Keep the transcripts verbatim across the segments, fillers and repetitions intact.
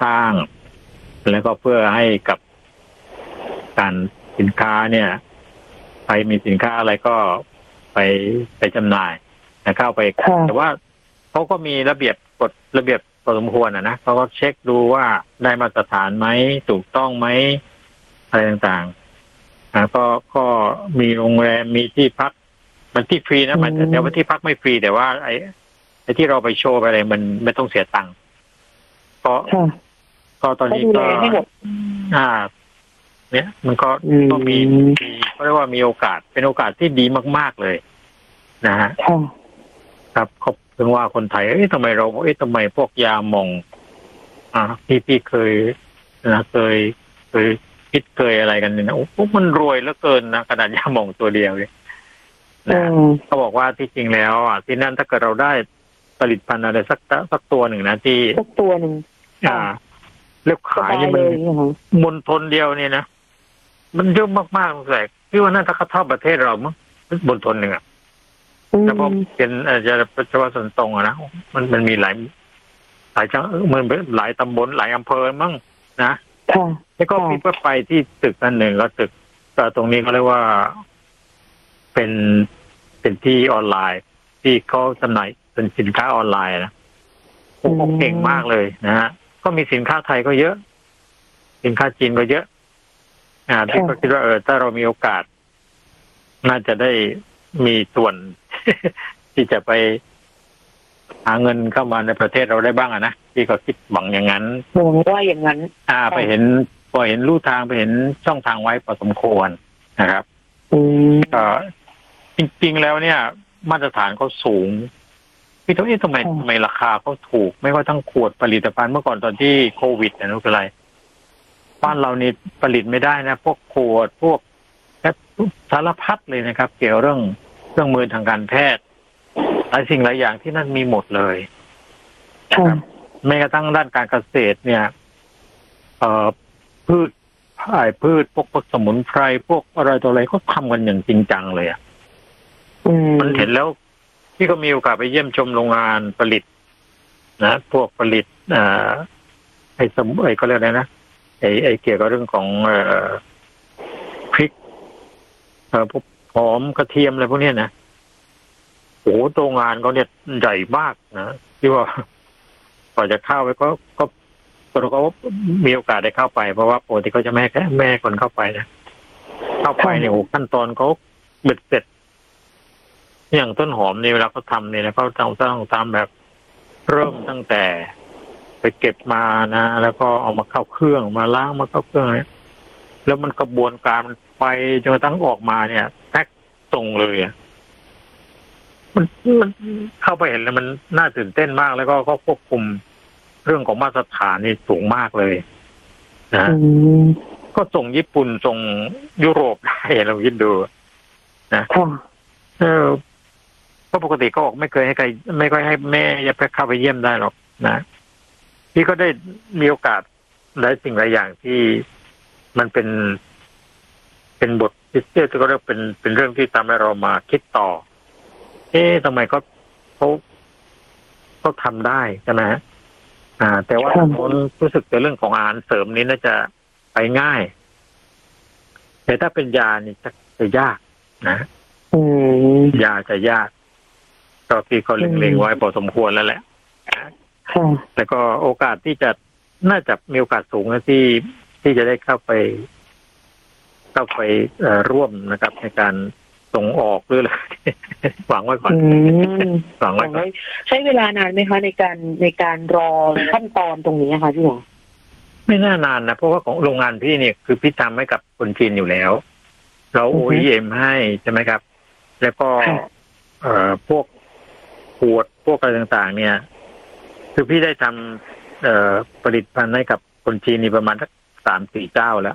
สร้างแล้วก็เพื่อให้กับการสินค้าเนี่ยใครมีสินค้าอะไรก็ไปไปจำหน่ายนะเข้าไปแต่ว่าเขาก็มีระเบียบกฎระเบียบพอสมควรนะนะเขาก็เช็คดูว่าได้มาตรฐานไหมถูกต้องไหมอะไรต่างๆอ่าก็ก็มีโรงแรมมีที่พักมันที่ฟรีนะมันแต่ว่าที่พักไม่ฟรีแต่ว่าไอ้ไอ้ที่เราไปโชว์ไปอะไรมันไม่ต้องเสียตังค์ก็ก็ตอนนี้ก็อ่าเนี่ยมันก็ก็มีเขาเรียกว่ามีโอกาสเป็นโอกาสที่ดีมากๆเลยนะฮะครับเขาถึงว่าคนไทยเอ้ยทำไมเราเอ้ยทำไมพวกยาหม่องอ่าที่พี่เคยนะเคยเคยคิดเคยอะไรกันเนี่ยนะโอ้มันรวยเหลือเกินนะขนาดยาหม่องตัวเดียวเนี่ยนะเขาบอกว่าที่จริงแล้วอ่ะที่นั่นถ้าเกิดเราได้ผลิตภัณฑ์อะไรสักสักตัวหนึ่งนะที่สักตัวหนึ่งอ่าเลือกขายนี่มันมณฑลเดียวเนี่ยนะมันเยอะมากๆเลยพี่ว่าน่าจะเข้าเท่าประเทศเรามั้งมณฑลหนึ่งอ่ะแต่พอเป็นอาจจะประชาชนตรงอะนะมันมันมีหลายหลายจังมันหลายตำบลหลายอำเภอมั้งนะแล้วก็พี่ก็ไปที่ตึกนั่นหนึ่งแล้วตึกแต่ตรงนี้เขาเรียกว่าเป็นเป็นที่ออนไลน์ที่เขาจำหน่ายเป็นสินค้าออนไลน์นะโอ้โหเก่งมากเลยนะฮะก็มีสินค้าไทยก็เยอะสินค้าจีนก็เยอะอ่าพี่ก็คิดว่าเออถ้าเรามีโอกาสน่าจะได้มีส่วนที่จะไปหาเงินเข้ามาในประเทศเราได้บ้างอะนะพี่ก็คิดหวังอย่างนั้นหวังว่าอย่างนั้นอ่าไปเห็นพอเห็นลู่ทางไปเห็นช่องทางไว้พอสมควรนะครับอืมก็จริงๆแล้วเนี่ยมาตรฐานเขาสูงพี่ต้องเอ๊ะทำไมทำไมราคาเขาถูกไม่ว่าทั้งขวดผลิตภัณฑ์เมื่อก่อนตอนที่โควิดเนี่ยนั่นคืออะไรบ้านเรานี่ผลิตไม่ได้นะพวกขวดพวกสารพัดเลยนะครับเกี่ยวเรื่องเครื่องมือทางการแพทย์หลายสิ่งหลายอย่างที่นั่นมีหมดเลยครับแม้กระทั่งด้านการเกษตรเนี่ยเอ่อพืชผายพืชพวกพวกสมุนไพรพวกอะไรต่ออะไรเขาทำกันอย่างจริงจังเลยอ่ะมันเห็นแล้วพี่ก็มีโอกาสไปเยี่ยมชมโรงงานผลิตนะพวกผลิตอ่าไอ้สมุนไอ้ก็เรียกอะไรนะไอ้ไอ้เกี่ยวกับเรื่องของเอ่อพริกเอ่อพวกหอมกระเทียมอะไรพวกนี้นะโอ้โรงงานเขาเนี่ยใหญ่มากนะที่ว่าก่อนจะเข้าไปก็ก็เราก็มีโอกาสได้เข้าไปเพราะว่าปกติเขาจะแม่แค่แม่คนเข้าไปนะเข้าไปเนี่ยโอ้ขั้นตอนเขาเบ็ดเสร็จอย่างต้นหอมนี่เวลาเขาทำเนี่ยนะเขาต้องต้องทำแบบเริ่มตั้งแต่ไปเก็บมานะแล้วก็เอามาเข้าเครื่องมาล้างมาเข้าเครื่องเนี่ยแล้วมันกระบวนการมันไปจนกระทั่งออกมาเนี่ยแพ็คส่งเลยอ่ะมันมันเข้าไปเห็นแล้วมันน่าตื่นเต้นมากแล้วก็เขาควบคุมเรื่องของมาตรฐานนี่สูงมากเลยนะก็ส่งญี่ปุ่นส่งยุโรปได้เราคิดดูนะเออเพราะปกติก็ออกไม่เคยให้ใครไม่ค่อยให้แม่จะไปเข้าไปเยี่ยมได้หรอกนะพี่ก็ได้มีโอกาสหลายสิ่งหลายอย่างที่มันเป็นเป็นบทที่เรียกก็เรียกเป็นเป็นเรื่องที่ทำให้เรามาคิดต่อเอ๊ะทำไมเขาเขาเขาทำได้ใช่ไหมอ่าแต่ว่าผมรู้สึกในเรื่องของอาหารเสริมนี้น่าจะไปง่ายแต่ถ้าเป็นยานี่จะจะยากนะยาจะยากก็พี่เขาเล็งๆไว้พอสมควรแล้วแหละแต่ก็โอกาสที่จะน่าจะมีโอกาสสูงนะที่ที่จะได้เข้าไปเข้าไปร่วมนะครับในการส่งออกหรืออะไรหวังไว้ก่อนหวังไว้ก่อนใช้เวลานานไหมคะในการในการรอขั้นตอนตรงนี้คะพี่หมอไม่น่านานนะเพราะว่าของโรงงานพี่เนี่ยคือพี่ทำให้กับคนจีนอยู่แล้วเรา โอ อี เอ็ม ให้ใช่ไหมครับแล้วก็เอ่อพวกขวดพวกอะไรต่างๆเนี่ยคือพี่ได้ทำเอ่อผลิตภัณฑ์ให้กับคนจีนนี่ประมาณสักสามสี่เจ้าแล้ว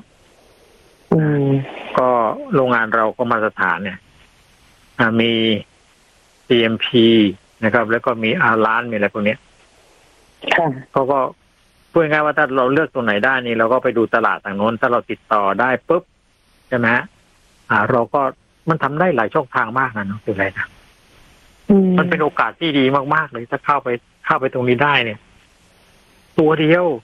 ก็โรงงานเราก็มาตรฐานเนี่ยมี ซี เอ็ม พี นะครับแล้วก็มีอาร้านมีอะไรพวกนี้เขาก็พูดง่ายว่าถ้าเราเลือกตรงไหนได้นี่เราก็ไปดูตลาดทางโน้นถ้าเราติดต่อได้ปุ๊บใช่ไหมอ่าเราก็มันทำได้หลายช่องทางมากนะน้องเป็นไรนะมันเป็นโอกาสที่ดีมากๆเลยถ้าเข้าไปเข้าไปตรงนี้ได้เนี่ยตัวเดียว